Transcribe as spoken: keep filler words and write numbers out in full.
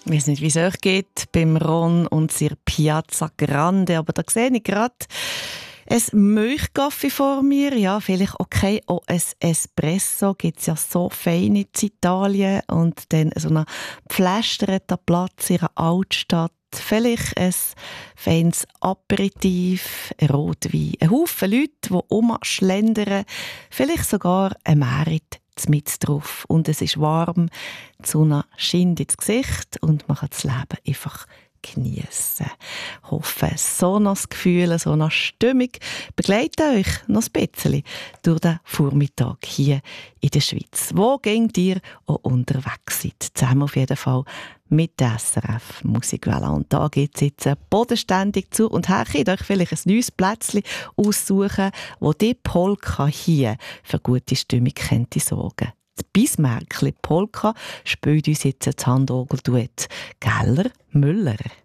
Ich weiß nicht, wie es euch geht beim Ron und der Piazza Grande, aber da sehe ich gerade ein Milchkaffee vor mir. Ja, vielleicht okay, auch ein Espresso. Gibt es ja so fein in Italien. Und dann so einen gepflasterten Platz in einer Altstadt. Vielleicht ein feines Aperitif, ein Rotwein. Ein Haufen Leute, die rumschlendern. Vielleicht sogar ein Merit mit drauf. Und es ist warm, die Sonne scheint ins Gesicht und man kann das Leben einfach geniessen. Ich hoffe, so ein Gefühl, so eine Stimmung begleitet euch noch ein bisschen durch den Vormittag hier in der Schweiz. Wo geht ihr auch unterwegs seid? Zusammen auf jeden Fall mit der S R F Musikwelle. Und da geht es jetzt bodenständig zu und her könnt ihr euch vielleicht ein neues Plätzchen aussuchen, wo die Polka hier für gute Stimmung könnte sorgen. Das Bismärkli Polka spielt uns jetzt das Handorgel-Duett Geller Müller.